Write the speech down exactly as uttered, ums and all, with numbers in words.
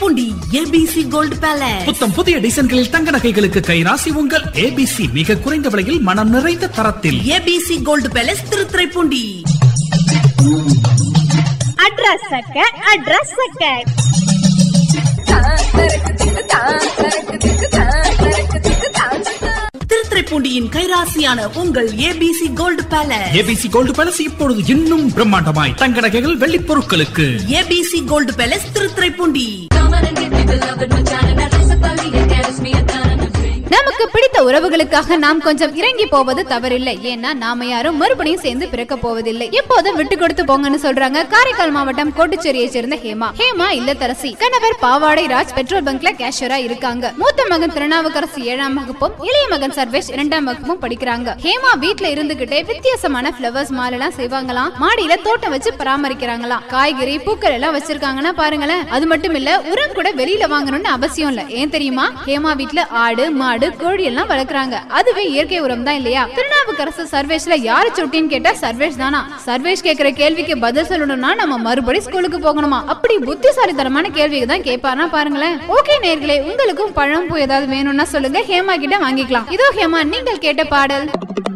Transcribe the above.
Thiruthuraipoondi ABC gold palace. புத்தம் புதிய டிசைன்களில் தங்க நகைகளுக்கு கைராசி உங்கள் ஏபிசி. மிக குறைந்த விலையில் மனம் நிறைந்த தரத்தில். ABC gold palace Thiruthuraipoondi. Address சக்க அட்ரஸ் சக்க திருத்துறைப்பூண்டியின் கைராசியான உங்கள் ABC gold palace. ABC gold palace இப்பொழுது இன்னும் பிரம்மாண்டமாய் தங்க நகைகள் வெள்ளி பொருட்களுக்கு. ABC gold palace Thiruthuraipoondi. நமக்கு பிடித்த உறவுகளுக்காக நாம் கொஞ்சம் இறங்கி போவது தவறில்லை. ஏன்னா நாம யாரும் மறுபடியும் சேர்ந்து பிறக்க போவதில்லை. எப்போதும் விட்டு கொடுத்து போங்கன்னு சொல்றாங்க காரைக்கால் மாவட்டம் கோட்டுச்சேரியை சேர்ந்த ஹேமா. ஹேமா இல்லத்தரசி. கணவர் பாவாடை ராஜ் பெட்ரோல் பங்க்ல கேஷியரா இருக்காங்க. மூத்த மகன் திருநாவுக்கரசு ஏழாம் வகுப்பும் இளைய மகன் சர்வேஷ் இரண்டாம் வகுப்பும் படிக்கிறாங்க. ஹேமா வீட்டுல இருந்துகிட்டே வித்தியாசமான பிளவர்ஸ் மாலை எல்லாம் செய்வாங்களாம். மாடியில தோட்டம் வச்சு பராமரிக்கிறாங்களாம். காய்கறி பூக்கள் எல்லாம் வச்சிருக்காங்கன்னா பாருங்களேன். அது மட்டும் இல்ல உரம் கூட வெளியில வாங்கணும்னு அவசியம் இல்ல. ஏன் தெரியுமா? ஹேமா வீட்டுல ஆடு மாடு கோழி எல்லாம் வளர்க்கறாங்க. அதுவே இயற்கை உரம் தான் இல்லையா? திருநாவுக்கரசு சர்வேஷ்ல யாரு சுட்டின்னு கேட்டா சர்வேஷ் தானா? சர்வேஷ் கேக்குற கேள்விக்கு பதில் சொல்லணும்னா நம்ம மறுபடியும் ஸ்கூலுக்கு போகணுமா? அப்படி புத்திசாலித்தனமான கேள்விக்கு தான் கேட்பாருன்னா பாருங்களேன். ஓகே நேயர்களே, உங்களுக்கும் பழம் பூ ஏதாவது வேணும்னா சொல்லுங்க, ஹேமா கிட்ட வாங்கிக்கலாம். இதோ ஹேமா நீங்கள் கேட்ட பாடல்.